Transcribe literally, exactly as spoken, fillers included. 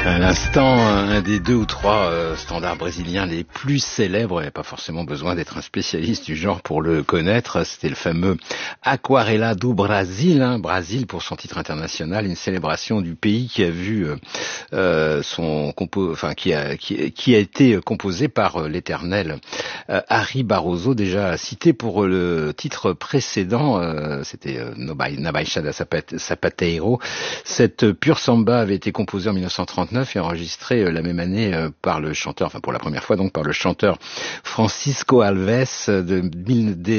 À l'instant, un des deux ou trois euh, standards brésiliens les plus célèbres, il n'y a pas forcément besoin d'être un spécialiste du genre pour le connaître, c'était le fameux Aquarela do Brasil, hein, Brasil pour son titre international, une célébration du pays qui a vu euh, son compo, enfin qui a qui, qui a été composé par euh, l'éternel euh, Harry Barroso, déjà cité pour euh, le titre précédent, euh, c'était euh, Na Baixada Sapateiro. Cette pure samba avait été composée en mille neuf cent trente-neuf et enregistré euh, la même année euh, par le chanteur, enfin pour la première fois donc par le chanteur Francisco Alves de